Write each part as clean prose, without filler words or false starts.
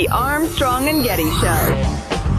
The Armstrong and Getty Show.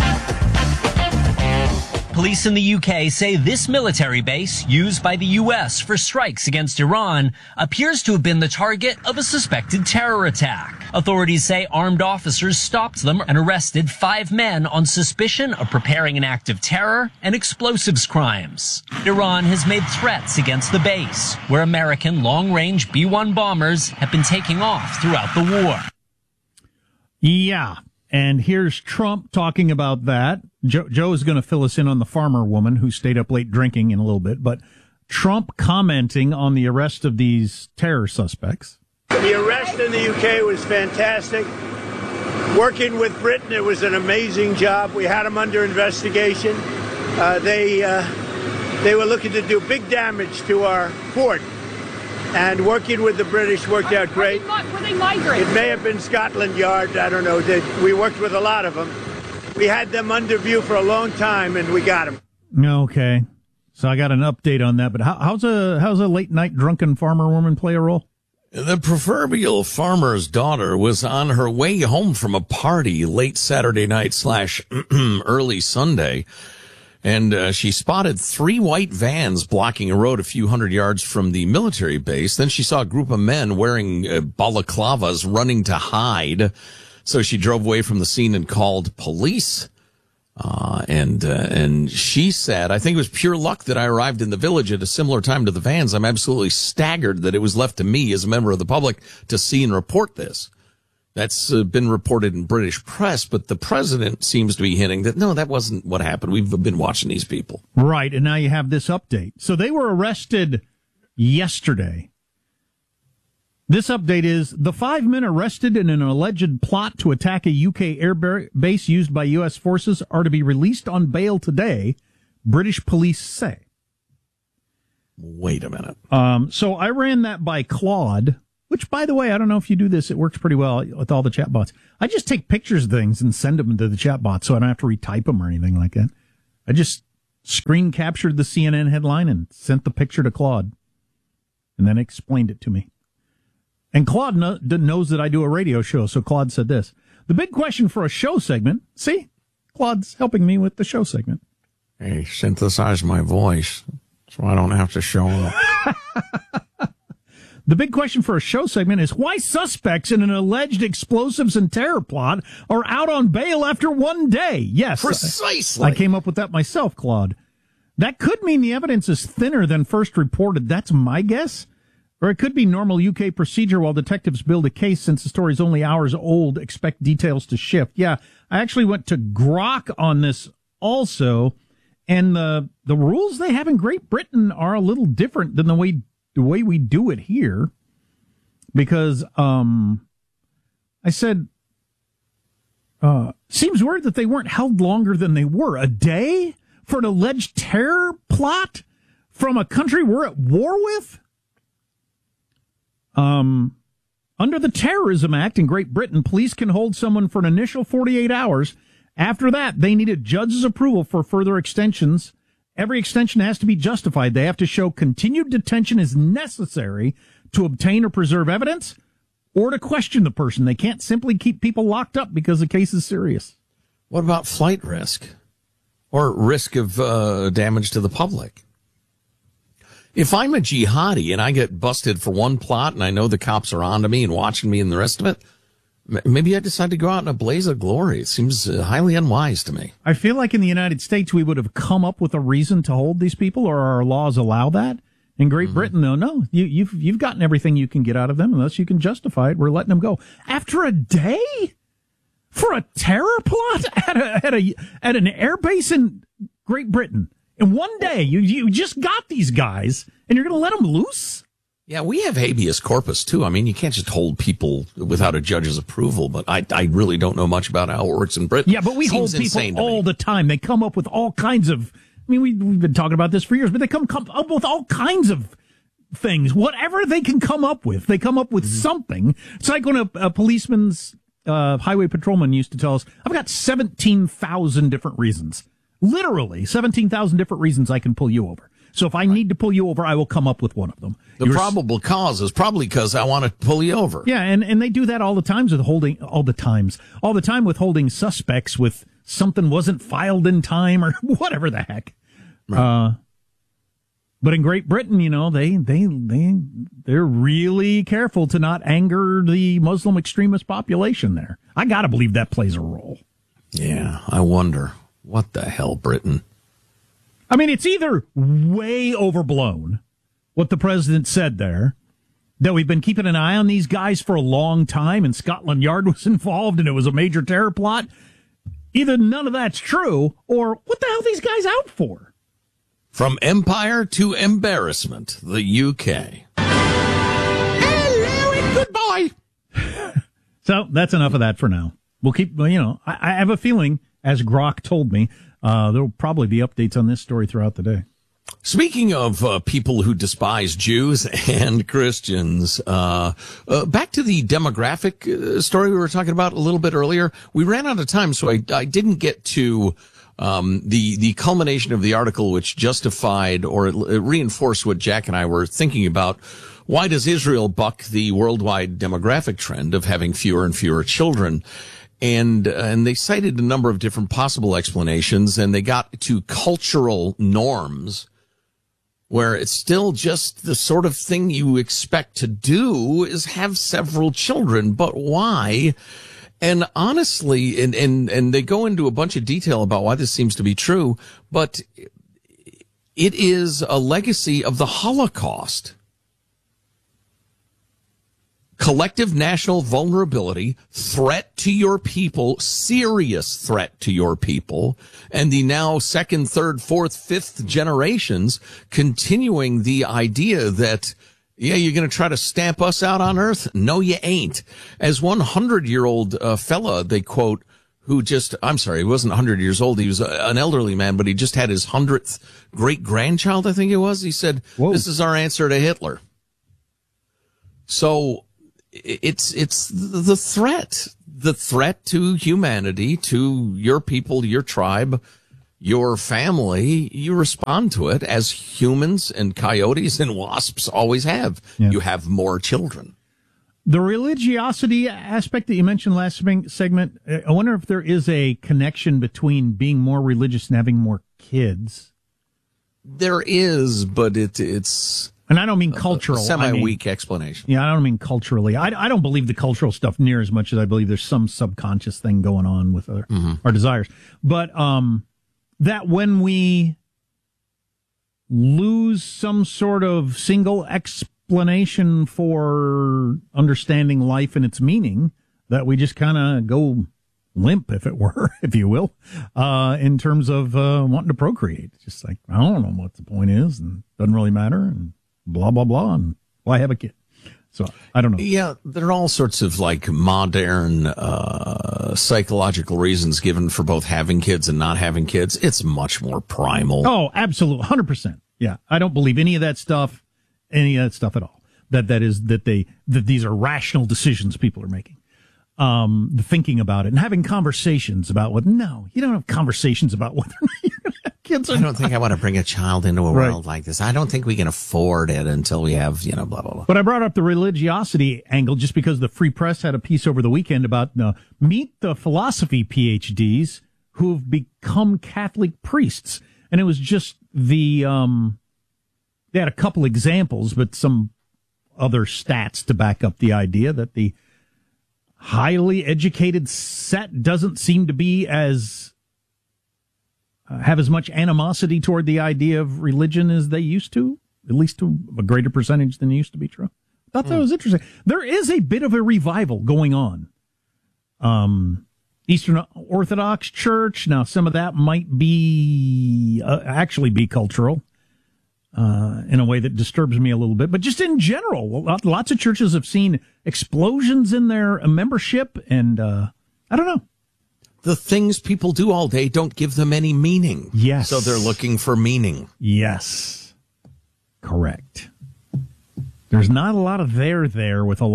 Police in the UK say this military base, used by the US for strikes against Iran, appears to have been the target of a suspected terror attack. Authorities say armed officers stopped them and arrested 5 men on suspicion of preparing an act of terror and explosives crimes. Iran has made threats against the base, where American long-range B-1 bombers have been taking off throughout the war. Yeah. And here's Trump talking about that. Joe is going to fill us in on the farmer woman who stayed up late drinking in a little bit. But Trump commenting on the arrest of these terror suspects. The arrest in the UK was fantastic. Working with Britain, it was an amazing job. We had them under investigation. They were looking to do big damage to our port. And working with the British worked out great. Were they migrants? It may have been Scotland Yard. I don't know. We worked with a lot of them. We had them under view for a long time, and we got them. Okay. So I got an update on that. But how's a late-night drunken farmer woman play a role? The proverbial farmer's daughter was on her way home from a party late Saturday night / early Sunday. And she spotted 3 white vans blocking a road a few hundred yards from the military base. Then she saw a group of men wearing balaclavas running to hide. So she drove away from the scene and called police. And she said, I think it was pure luck that I arrived in the village at a similar time to the vans. I'm absolutely staggered that it was left to me as a member of the public to see and report this. That's been reported in British press, but the president seems to be hinting that, no, that wasn't what happened. We've been watching these people. Right, and now you have this update. So they were arrested yesterday. This update is, the 5 men arrested in an alleged plot to attack a UK air base used by U.S. forces are to be released on bail today, British police say. Wait a minute. So I ran that by Claude. Which, by the way, I don't know if you do this. It works pretty well with all the chatbots. I just take pictures of things and send them to the chatbot so I don't have to retype them or anything like that. I just screen captured the CNN headline and sent the picture to Claude and then explained it to me. And Claude knows that I do a radio show, so Claude said this. The big question for a show segment, see, Claude's helping me with the show segment. Hey, synthesize my voice so I don't have to show them. The big question for a show segment is why suspects in an alleged explosives and terror plot are out on bail after 1 day. Yes. Precisely. I came up with that myself, Claude. That could mean the evidence is thinner than first reported. That's my guess. Or it could be normal UK procedure while detectives build a case. Since the story's only hours old, expect details to shift. Yeah, I actually went to Grok on this also. And the rules they have in Great Britain are a little different than the way we do it here, because I said, seems weird that they weren't held longer than they were. A day for an alleged terror plot from a country we're at war with? Under the Terrorism Act in Great Britain, police can hold someone for an initial 48 hours. After that, they need a judge's approval for further extensions. Every extension has to be justified. They have to show continued detention is necessary to obtain or preserve evidence or to question the person. They can't simply keep people locked up because the case is serious. What about flight risk or risk of damage to the public? If I'm a jihadi and I get busted for one plot and I know the cops are on to me and watching me and the rest of it, maybe I decide to go out in a blaze of glory. It seems highly unwise to me. I feel like in the United States, we would have come up with a reason to hold these people, or our laws allow that. In Great Britain, though, no, you've gotten everything you can get out of them unless you can justify it. We're letting them go after a day for a terror plot at an air base in Great Britain. In 1 day, you just got these guys, and you're going to let them loose? Yeah, we have habeas corpus, too. I mean, you can't just hold people without a judge's approval, but I really don't know much about how it works in Britain. Yeah, but we hold people all the time. They come up with all kinds of, I mean, we've been talking about this for years, but they come up with all kinds of things. Whatever they can come up with, they come up with something. It's like when a policeman's highway patrolman used to tell us, I've got 17,000 different reasons. Literally, 17,000 different reasons I can pull you over. So if I need to pull you over, I will come up with one of them. The probable cause is probably because I want to pull you over. Yeah, and they do that all the time with holding suspects with something wasn't filed in time or whatever the heck. Right. But in Great Britain, they're really careful to not anger the Muslim extremist population there. I got to believe that plays a role. Yeah, I wonder. What the hell, Britain? I mean, it's either way overblown, what the president said there, that we've been keeping an eye on these guys for a long time and Scotland Yard was involved and it was a major terror plot. Either none of that's true, or what the hell are these guys out for? From empire to embarrassment, the UK. Hello and goodbye. So that's enough of that for now. We'll keep, I have a feeling, as Grok told me, there'll probably be updates on this story throughout the day. Speaking of people who despise Jews and Christians, back to the demographic story we were talking about a little bit earlier. We ran out of time, so I didn't get to the culmination of the article, which justified or it reinforced what Jack and I were thinking about. Why does Israel buck the worldwide demographic trend of having fewer and fewer children? And they cited a number of different possible explanations, and they got to cultural norms, where it's still just the sort of thing you expect to do is have several children, but why? And honestly, and they go into a bunch of detail about why this seems to be true, but it is a legacy of the Holocaust. Collective national vulnerability, threat to your people, serious threat to your people, and the now second, third, fourth, fifth generations continuing the idea that, yeah, you're going to try to stamp us out on Earth? No, you ain't. As one 100-year-old fella, they quote, who just, I'm sorry, he wasn't 100 years old. He was an elderly man, but he just had his 100th great-grandchild, I think it was. He said, Whoa. This is our answer to Hitler. So it's the threat to humanity, to your people, your tribe, your family. You respond to it as humans and coyotes and wasps always have. Yeah. You have more children. The religiosity aspect that you mentioned last segment, I wonder if there is a connection between being more religious and having more kids. There is, but it's... And I don't mean cultural. Semi-weak explanation. Yeah, I don't mean culturally. I don't believe the cultural stuff near as much as I believe there's some subconscious thing going on with our desires. But that when we lose some sort of single explanation for understanding life and its meaning, that we just kind of go limp, if it were, if you will, in terms of wanting to procreate. It's just like, I don't know what the point is, and doesn't really matter, and blah, blah, blah, and why have a kid? So, I don't know. Yeah, there are all sorts of, like, modern psychological reasons given for both having kids and not having kids. It's much more primal. Oh, absolutely, 100%. Yeah, I don't believe any of that stuff at all. That these are rational decisions people are making. The thinking about it and having conversations about what. No, you don't have conversations about whether or not you're going to have kids or not. I don't think I want to bring a child into a world like this. I don't think we can afford it until we have, blah, blah, blah. But I brought up the religiosity angle just because the Free Press had a piece over the weekend about meet the philosophy PhDs who've become Catholic priests. And it was just they had a couple examples, but some other stats to back up the idea that the highly educated set doesn't seem to be have as much animosity toward the idea of religion as they used to, at least to a greater percentage than used to be true. I thought that was interesting. There is a bit of a revival going on. Eastern Orthodox Church, now some of that might be actually be cultural in a way that disturbs me a little bit. But just in general, lots of churches have seen explosions in their membership, and I don't know. The things people do all day don't give them any meaning. Yes. So they're looking for meaning. Yes. Correct. There's not a lot of there with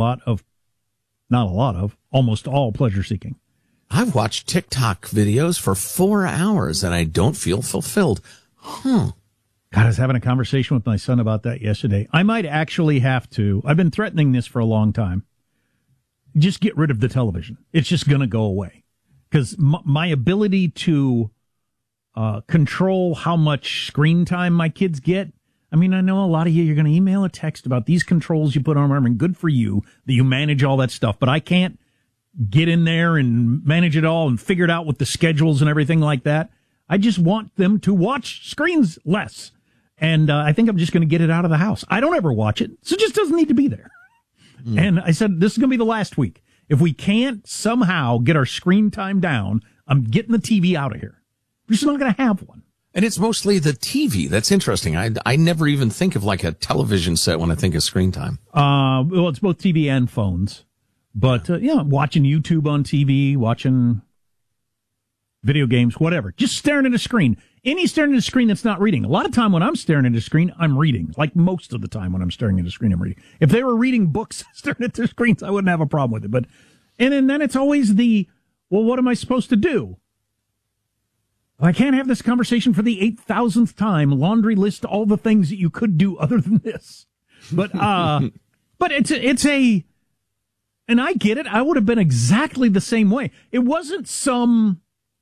almost all pleasure seeking. I've watched TikTok videos for 4 hours and I don't feel fulfilled. God, I was having a conversation with my son about that yesterday. I might actually have to, I've been threatening this for a long time, just get rid of the television. It's just going to go away. Because my ability to control how much screen time my kids get, I mean, I know a lot of you're going to email a text about these controls you put on them, and good for you that you manage all that stuff, but I can't get in there and manage it all and figure it out with the schedules and everything like that. I just want them to watch screens less. And I think I'm just going to get it out of the house. I don't ever watch it, so it just doesn't need to be there. And I said, this is going to be the last week. If we can't somehow get our screen time down, I'm getting the TV out of here. We're just not going to have one. And it's mostly the TV. That's interesting. I never even think of like a television set when I think of screen time. Well, it's both TV and phones. But, watching YouTube on TV, watching video games, whatever. Just staring at a screen. Any staring at a screen that's not reading. A lot of time when I'm staring at a screen, I'm reading. Like most of the time when I'm staring at a screen, I'm reading. If they were reading books staring at their screens, I wouldn't have a problem with it. But, and then it's always well, what am I supposed to do? I can't have this conversation for the 8,000th time. Laundry list all the things that you could do other than this. But, but and I get it. I would have been exactly the same way. It wasn't some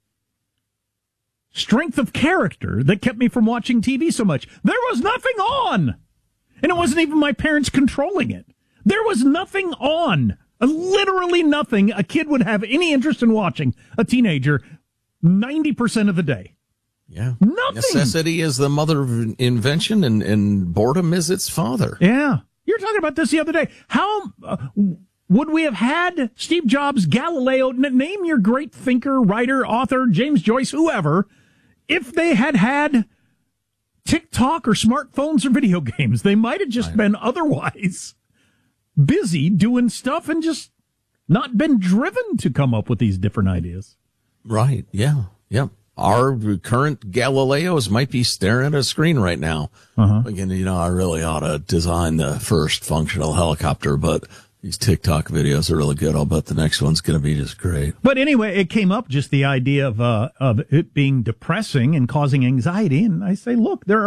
strength of character that kept me from watching TV so much. There was nothing on. And it wasn't even my parents controlling it. There was nothing on. Literally nothing a kid would have any interest in watching, a teenager, 90% of the day. Yeah. Nothing. Necessity is the mother of invention, and boredom is its father. Yeah. You were talking about this the other day. How would we have had Steve Jobs, Galileo, name your great thinker, writer, author, James Joyce, whoever, if they had TikTok or smartphones or video games? They might have just been otherwise busy doing stuff and just not been driven to come up with these different ideas. Right. Yeah. Yep. Our current Galileos might be staring at a screen right now. Again, I really ought to design the first functional helicopter, but these TikTok videos are really good. I'll bet the next one's going to be just great. But anyway, it came up just the idea of it being depressing and causing anxiety. And I say, look, there are